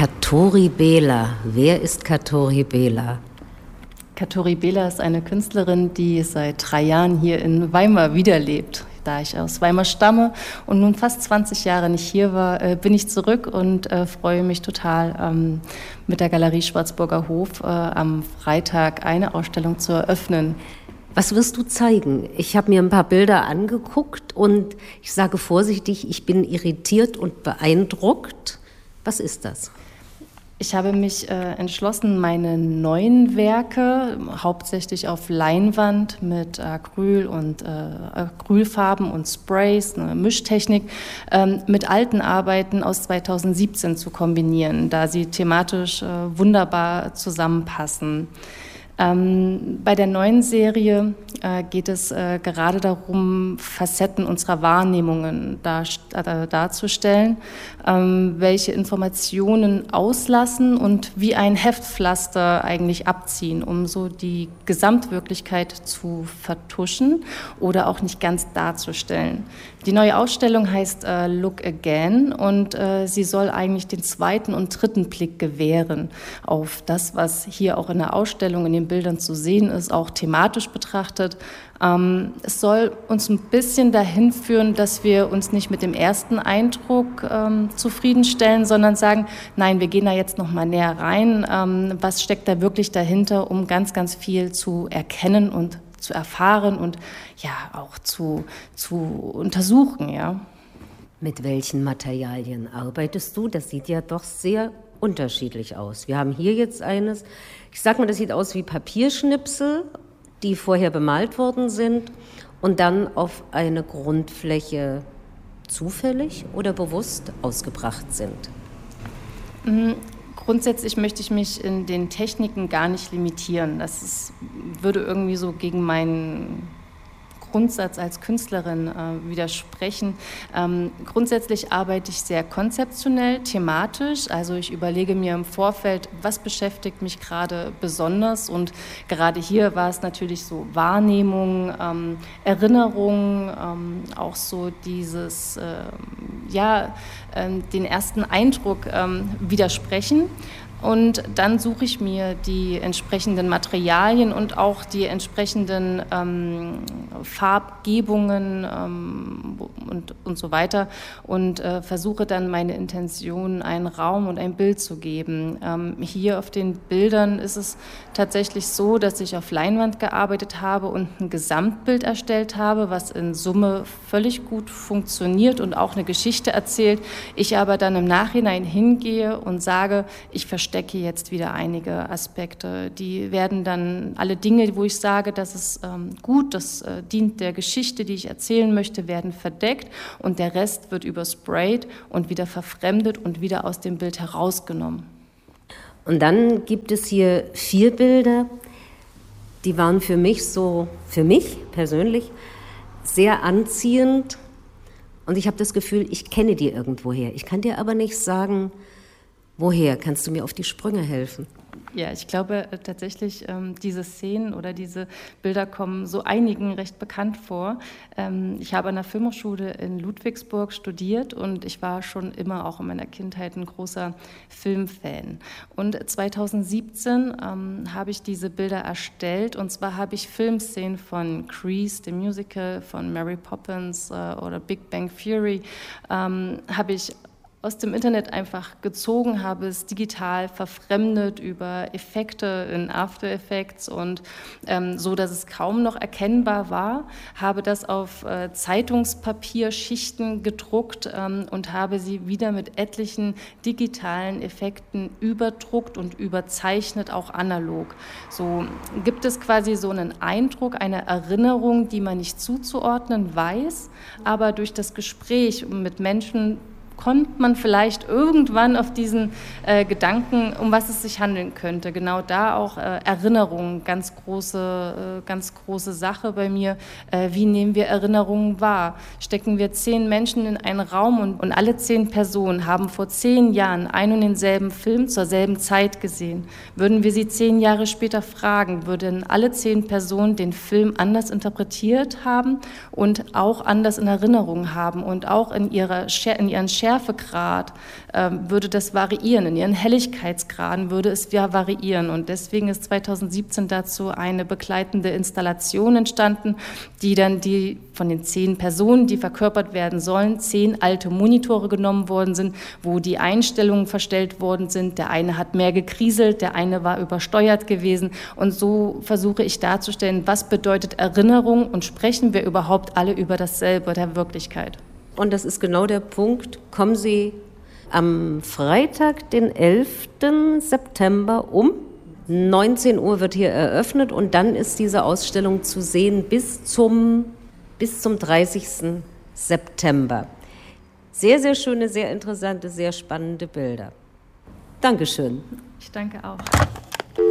Katori Bela. Wer ist Katori Bela? Katori Bela ist eine Künstlerin, die seit 3 Jahren hier in Weimar wiederlebt. Da ich aus Weimar stamme und nun fast 20 Jahre nicht hier war, bin ich zurück und freue mich total, mit der Galerie Schwarzburger Hof am Freitag eine Ausstellung zu eröffnen. Was wirst du zeigen? Ich habe mir ein paar Bilder angeguckt und ich sage vorsichtig, ich bin irritiert und beeindruckt. Was ist das? Ich habe mich entschlossen, meine neuen Werke, hauptsächlich auf Leinwand mit Acryl und Acrylfarben und Sprays, eine Mischtechnik, mit alten Arbeiten aus 2017 zu kombinieren, da sie thematisch wunderbar zusammenpassen. Bei der neuen Serie geht es gerade darum, Facetten unserer Wahrnehmungen darzustellen, welche Informationen auslassen und wie ein Heftpflaster eigentlich abziehen, um so die Gesamtwirklichkeit zu vertuschen oder auch nicht ganz darzustellen. Die neue Ausstellung heißt Look Again und sie soll eigentlich den zweiten und dritten Blick gewähren auf das, was hier auch in der Ausstellung, in den Bildern zu sehen ist, auch thematisch betrachtet. Es soll uns ein bisschen dahin führen, dass wir uns nicht mit dem ersten Eindruck zufriedenstellen, sondern sagen, nein, wir gehen da jetzt noch mal näher rein. Was steckt da wirklich dahinter, um ganz, ganz viel zu erkennen und zu erfahren und ja auch zu untersuchen, ja. Mit welchen Materialien arbeitest du? Das sieht ja doch sehr unterschiedlich aus. Wir haben hier jetzt eines, ich sag mal, das sieht aus wie Papierschnipsel, die vorher bemalt worden sind und dann auf eine Grundfläche zufällig oder bewusst ausgebracht sind. Grundsätzlich möchte ich mich in den Techniken gar nicht limitieren. Würde irgendwie so gegen meinen Grundsatz als Künstlerin widersprechen. Grundsätzlich arbeite ich sehr konzeptionell, thematisch. Also ich überlege mir im Vorfeld, was beschäftigt mich gerade besonders. Und gerade hier war es natürlich so Wahrnehmung, Erinnerung, auch so dieses, den ersten Eindruck widersprechen. Und dann suche ich mir die entsprechenden Materialien und auch die entsprechenden Farbgebungen und so weiter und versuche dann meine Intention, einen Raum und ein Bild zu geben. Hier auf den Bildern ist es tatsächlich so, dass ich auf Leinwand gearbeitet habe und ein Gesamtbild erstellt habe, was in Summe völlig gut funktioniert und auch eine Geschichte erzählt. Ich aber dann im Nachhinein hingehe und sage, ich verstecke jetzt wieder einige Aspekte. Die werden dann alle Dinge, wo ich sage, das ist gut, das dient der Geschichte, die ich erzählen möchte, werden verdeckt und der Rest wird übersprayt und wieder verfremdet und wieder aus dem Bild herausgenommen. Und dann gibt es hier 4 Bilder, die waren für mich persönlich, sehr anziehend und ich habe das Gefühl, ich kenne die irgendwoher. Ich kann dir aber nicht sagen, woher? Kannst du mir auf die Sprünge helfen? Ja, ich glaube tatsächlich, diese Szenen oder diese Bilder kommen so einigen recht bekannt vor. Ich habe an der Filmhochschule in Ludwigsburg studiert und ich war schon immer auch in meiner Kindheit ein großer Filmfan. Und 2017 habe ich diese Bilder erstellt und zwar habe ich Filmszenen von Grease, dem Musical, von Mary Poppins oder Big Bang Theory, habe ich aus dem Internet einfach gezogen, habe es digital verfremdet über Effekte in After Effects und so, dass es kaum noch erkennbar war, habe das auf Zeitungspapierschichten gedruckt und habe sie wieder mit etlichen digitalen Effekten überdruckt und überzeichnet, auch analog. So gibt es quasi so einen Eindruck, eine Erinnerung, die man nicht zuzuordnen weiß, aber durch das Gespräch mit Menschen kommt man vielleicht irgendwann auf diesen Gedanken, um was es sich handeln könnte. Genau da auch Erinnerungen, ganz große Sache bei mir. Wie nehmen wir Erinnerungen wahr? Stecken wir 10 Menschen in einen Raum und alle 10 Personen haben vor 10 Jahren einen und denselben Film zur selben Zeit gesehen. Würden wir sie 10 Jahre später fragen, würden alle 10 Personen den Film anders interpretiert haben und auch anders in Erinnerung haben und auch in ihren Scherben Schärfegrad würde das variieren, in ihren Helligkeitsgraden würde es ja variieren. Und deswegen ist 2017 dazu eine begleitende Installation entstanden, die dann von den 10 Personen, die verkörpert werden sollen, 10 alte Monitore genommen worden sind, wo die Einstellungen verstellt worden sind. Der eine hat mehr gekriselt, der eine war übersteuert gewesen. Und so versuche ich darzustellen, was bedeutet Erinnerung und sprechen wir überhaupt alle über dasselbe der Wirklichkeit. Und das ist genau der Punkt. Kommen Sie am Freitag, den 11. September um 19 Uhr wird hier eröffnet und dann ist diese Ausstellung zu sehen bis zum 30. September. Sehr, sehr schöne, sehr interessante, sehr spannende Bilder. Dankeschön. Ich danke auch.